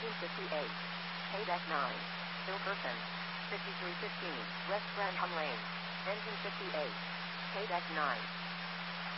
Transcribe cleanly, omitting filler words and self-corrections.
1558. K-9. Ilkerson. 5315. West Grantham Lane. Engine 58. K-9.